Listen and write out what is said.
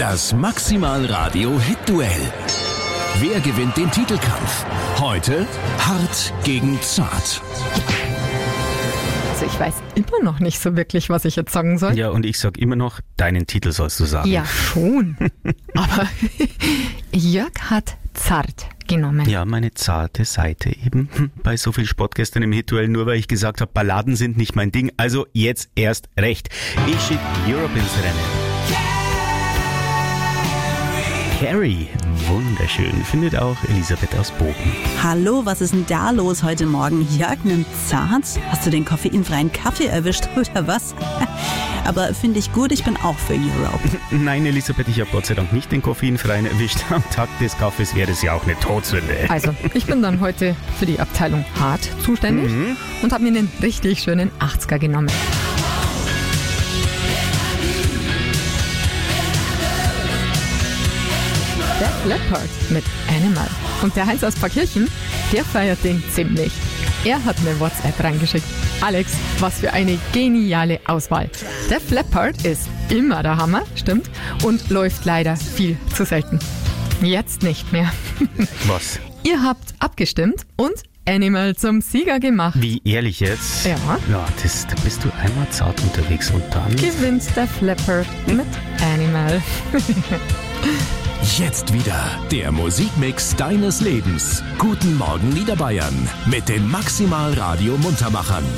Das Maximal Radio Hit-Duell. Wer gewinnt den Titelkampf? Heute hart gegen zart. Also ich weiß immer noch nicht so wirklich, was ich jetzt sagen soll. Ja, und ich sag immer noch, deinen Titel sollst du sagen. Ja, schon. Aber Jörg hat zart genommen. Ja, meine zarte Seite eben. Bei so viel Sport gestern im Hit-Duell, nur weil ich gesagt habe, Balladen sind nicht mein Ding. Also jetzt erst recht. Ich schicke Europe ins Rennen. Carrie, wunderschön, findet auch Elisabeth aus Bogen. Hallo, was ist denn da los heute Morgen? Jörg nimmt zart? Hast du den koffeinfreien Kaffee erwischt oder was? Aber finde ich gut, ich bin auch für Europe. Nein, Elisabeth, ich habe Gott sei Dank nicht den koffeinfreien erwischt. Am Tag des Kaffees wäre das ja auch eine Todsünde. Also, ich bin dann heute für die Abteilung Hart zuständig und habe mir einen richtig schönen 80er genommen. Def Leppard mit Animal. Und der Heinz aus Pfarrkirchen, der feiert den ziemlich. Er hat eine WhatsApp reingeschickt. Alex, was für eine geniale Auswahl. Def Leppard ist immer der Hammer, stimmt, und läuft leider viel zu selten. Jetzt nicht mehr. Was? Ihr habt abgestimmt und Animal zum Sieger gemacht. Wie ehrlich jetzt? Ja. Ja, da bist du einmal zart unterwegs und dann... Gewinnt Def Leppard mit Animal. Jetzt wieder der Musikmix deines Lebens. Guten Morgen Niederbayern mit den Maximal Radio Muntermachern.